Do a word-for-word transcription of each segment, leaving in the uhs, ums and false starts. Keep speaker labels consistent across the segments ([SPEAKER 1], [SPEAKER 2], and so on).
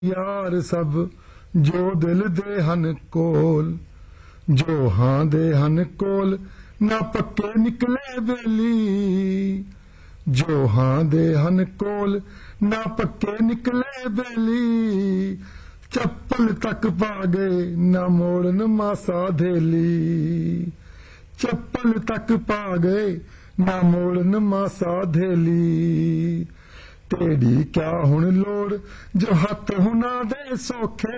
[SPEAKER 1] यार सब जो दिल दे हन कोल, जो हां दे हन कोल ना पक्के निकले बेली, जो हां दे हन कोल ना पक्के निकले बेली, चप्पल तक पा गए ना मोड़न मासा धेली, चप्पल तक पा गए ना मोड़न मासा धेली, तेरी क्या हुण लोड़ जो हथ हुना दे सौखे,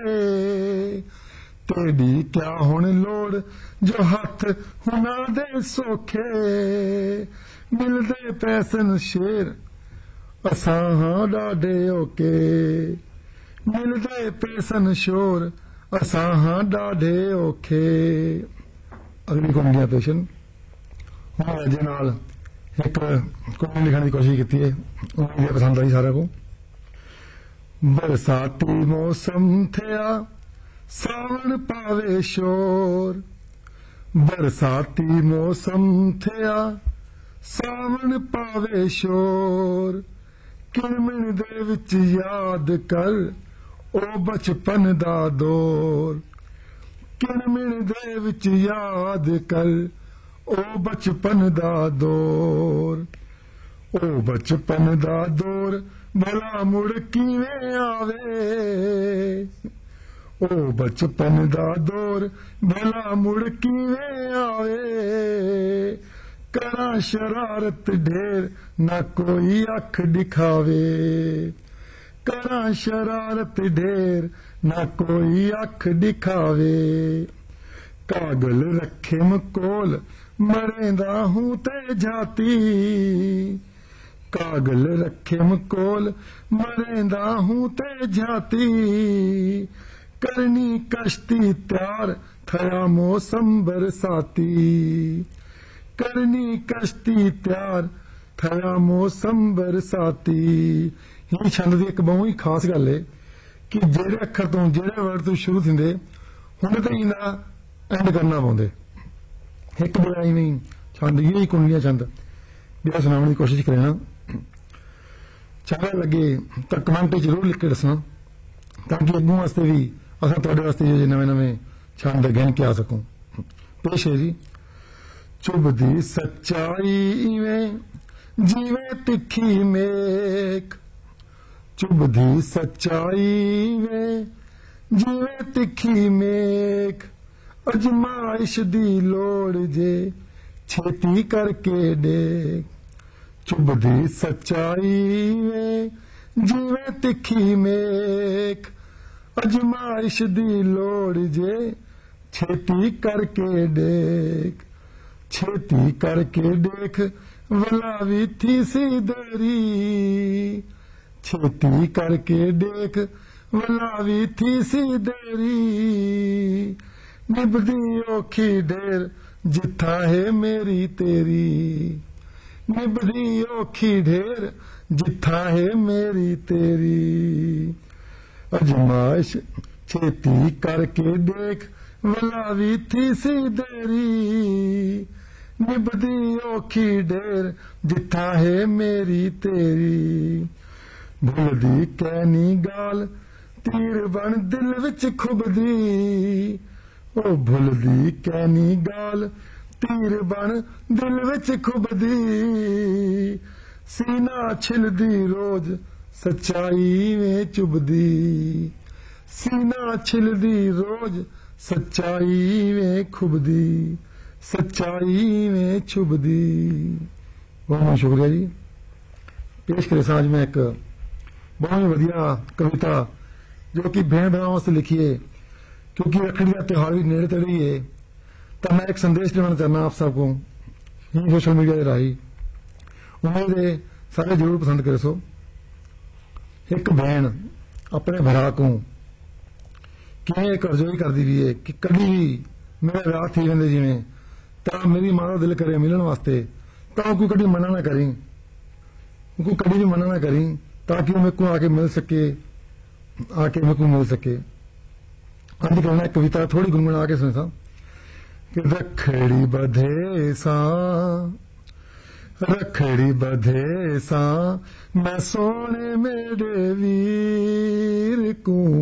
[SPEAKER 1] तेरी क्या हुण लोड़ जो हथ हुना दे सौखे, मिलदे पैसन शेर असां हां डाडे ओके, मिलदे पैसन शोर असां हां डाडे ओखे। अगली कुंडिया पेशन हुण अजे नाल एक कुंडी लिखण की कोशिश की है, उम्मीद पसंद आई सारे को। बरसाती मौसम थिया सावन पावे शोर, बरसाती मौसम थिया सावन पावे शोर, किरमण दे विच याद कर ओ बचपन दा दौर, किरमण दे विच याद कर ओ बचपन दा दौर, ओ बचपन दा दौर भला मुड़ किवें आवे, ओ बचपन दा दौर भला मुड़ किवें आवे, करा शरारत ढेर ना कोई अख दिखावे, करा शरारत ढेर ना कोई अख दिखावे, कागल रखे मकोल मरेंदा हूं ते जाती, कागल रखे मकोल मरेंदा हूं ते जाती, करनी कश्ती त्यार थया मौसम बरसाती, करनी कश्ती त्यार थया मौसम बरसाती। ही छंद की एक बहुत ही खास गल है कि जेड़े अखर तो जेड़े वर्ड तो शुरू थिंदे हुण ते इंदा एंड करना पाउंदे, एक बड़ा ही नहीं छंद यही कुंडलियां छंद जेड़ा सुनाने की कोशिश करे ना, चंगा लगे तो कमेंट जरूर लिख के दसना ताकि अगों वास्ते भी असां तुहाडे वास्ते जो नवे नवे छंद गहन के आ सकूं। पेश है जी। चुभदी सच्चाई इवें जीवे तिखी मेख, चुभदी सच्चाई इवें जीवे तिखी मेख, अजमाइश दी लोड़ जे छेती करके देख, चुभदी सच्चाई में जीवे तिखी मेख, अजमाइश दी लोड़ जे छेती करके देख, छेती करके देख वला भी थी सी देरी, छेती करके देख वला भी थी सी देरी, निभदी औखी ढेर जिथा है मेरी तेरी, निभदी औखी ढेर जिथा है मेरी तेरी, अजमाइश छेती करके देख वला भी थी सी देरी, निभदी औखी ढेर जिथा है मेरी तेरी, भुलदी कैनी गाल तीर बन दिल विच खुबदी, ओ भुलदी कैनी गाल तीर बन दिल विच खुबदी, सीना छिलदी रोज सच्चाई में चुभदी, सीना छिलदी रोज सच्चाई में खुबदी, सच्चाई में चुभदी। बहुत बहुत शुक्रिया जी। पेश करे साज में एक बहुत वधिया कविता जो कि भैन भरावां वास्ते लिखी है, क्योंकि रखड़ी का त्यौहार भी नेड़े तेड़े ही है, तो मैं एक संदेश देना चाहना आप सबको ही सोशल मीडिया के राही। उम्मीद है सारे जरूर पसंद करे सो। एक बहन अपने भरा को किवें करजोई करदी भी है कि कभी भी मेरा विआह थी वेंदे जिवें तां मेरी मां दा दिल करे मिलण वास्ते, तां कोई कभी मना ना करी, कोई कभी भी मना ना करी ताकि मेरे को आके मिल सके, आके मेरे को मिल सके। अज कहना कविता थोड़ी गुनगुना के सुने सा कि रखड़ी बधे सा रखड़ी बधे सां मैं सोने मेरे वीर को